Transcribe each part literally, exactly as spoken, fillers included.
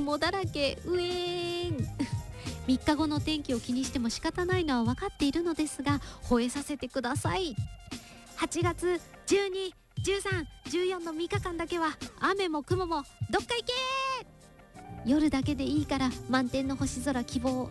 雲だらけうえーんみっかごの天気を気にしても仕方ないのは分かっているのですが、吠えさせてください。はちがつじゅうに、じゅうさん、じゅうよんのみっかかんだけは雨も雲もどっか行けー。夜だけでいいから満天の星空希望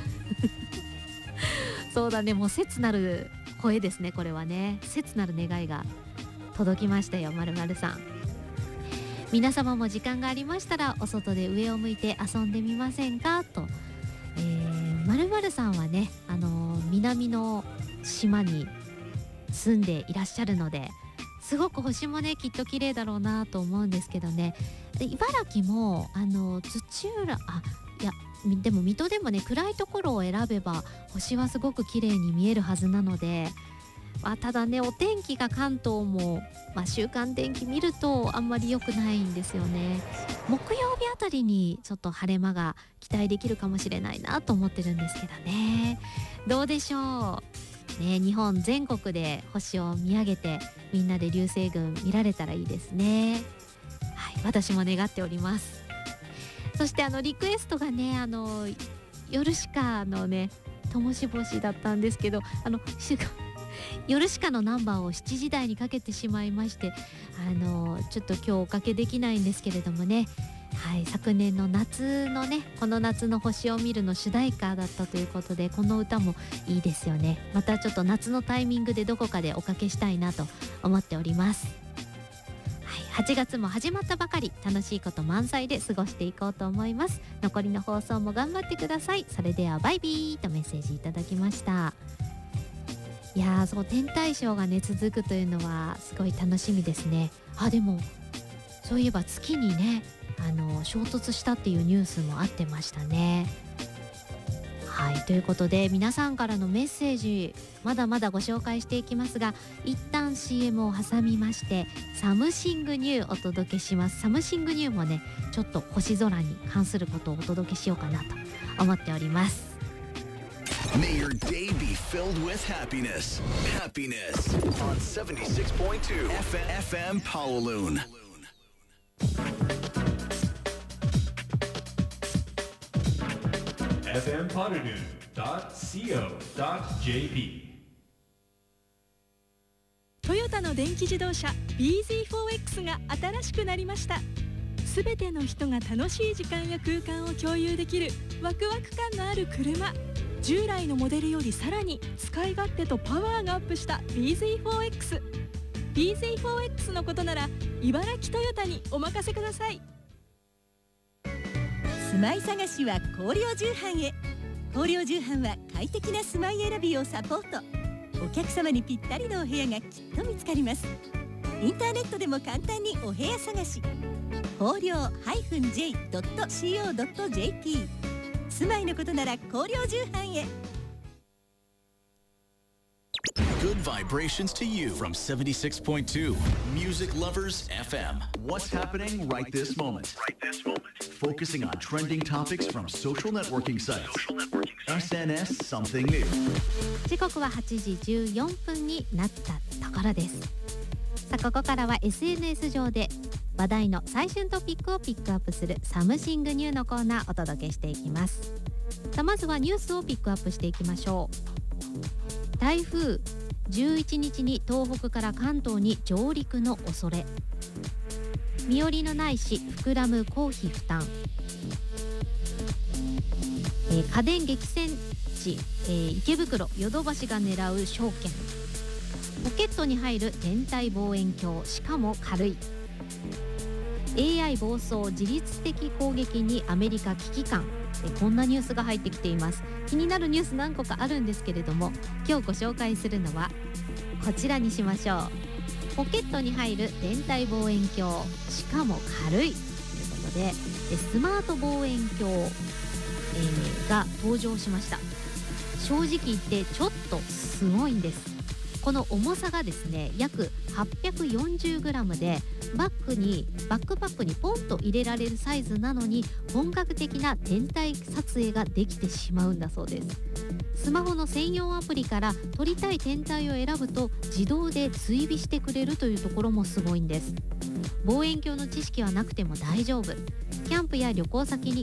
そうだね、もう切なる声ですね。これはね、切なる願いが届きましたよ、まるまるさん。皆様も時間がありましたらお外で上を向いて遊んでみませんかと、えー、まるまるさんはね、あのー、南の島に住んでいらっしゃるので、すごく星もねきっと綺麗だろうなと思うんですけどね。茨城もあの土浦、あいやでも水戸でもね、暗いところを選べば星はすごく綺麗に見えるはずなので、まあ、ただね、お天気が関東も、まあ、週間天気見るとあんまり良くないんですよね。木曜日あたりにちょっと晴れ間が期待できるかもしれないなと思ってるんですけどね。どうでしょうね。日本全国で星を見上げてみんなで流星群見られたらいいですね。はい、私も願っております。そしてあのリクエストがね、あのヨルシカのね灯し星だったんですけど、あのヨルシカのナンバーをしちじ台にかけてしまいまして、あのちょっと今日おかけできないんですけれどもね、はい、昨年の夏のね、この夏の星を見るの主題歌だったということで、この歌もいいですよね。またちょっと夏のタイミングでどこかでおかけしたいなと思っております。はい、はちがつも始まったばかり、楽しいこと満載で過ごしていこうと思います。残りの放送も頑張ってください。それではバイビーとメッセージいただきました。いやー、そう天体ショーがね続くというのはすごい楽しみですね。あ、でもそういえば月にね、あの衝突したっていうニュースもあってましたね。はい、ということで皆さんからのメッセージまだまだご紹介していきますが、一旦 シーエム を挟みましてサムシングニューお届けします。サムシングニューもね、ちょっと星空に関することをお届けしようかなと思っております。 May your day be filled with happiness. Happiness on seventy-six point two F M, F M Kowloon. エフエム ポルヌ ドット シーオー ドット ジェーピートヨタの電気自動車 ビーゼットフォーエックス が新しくなりました。すべての人が楽しい時間や空間を共有できるワクワク感のある車。従来のモデルよりさらに使い勝手とパワーがアップした ビーゼットフォーエックス。ビーゼットフォーエックス のことなら茨城トヨタにお任せください。 住まい探しは光陵重版へ。光陵重版は快適な住まい選びをサポート。お客様にぴったりのお部屋がきっと見つかります。インターネットでも簡単にお部屋探し。光陵 ジェイドット シーオードット ジェーピー。 住まいのことなら光陵重版へ。 Good vibrations to you from seventy-six point two Music Lovers エフエム. What's happening right this moment? Right this moment. Focusing on trending topics from social networking sites.エスエヌエスSomething New. 時刻ははちじじゅうよんぷんになったところです。さあ、ここからは エスエヌエス 上で話題の最新トピックをピックアップするサムシングニューのコーナーお届けしていきます。さあ、まずはニュースをピックアップしていきましょう。台風じゅういちにちに東北から関東に上陸の恐れ。身寄りのないし膨らむ公費負担。えー、家電激戦地、えー、池袋ヨドバシが狙う証券。ポケットに入る天体望遠鏡、しかも軽い。 エーアイ 暴走自律的攻撃にアメリカ危機感。えー、こんなニュースが入ってきています。気になるニュース何個かあるんですけれども、今日ご紹介するのはこちらにしましょう。ポケットに入る天体望遠鏡、しかも軽いということで、スマート望遠鏡、えー、が登場しました。正直言ってちょっとすごいんです。この重さがですね、約 はっぴゃくよんじゅうグラム でバッグにバックパックにポンと入れられるサイズなのに、本格的な天体撮影ができてしまうんだそうです。スマホの専用アプリから撮りたい天体を選ぶと自動で追尾してくれるというところもすごいんです。望遠鏡の知識はなくても大丈夫。キャンプや旅行先に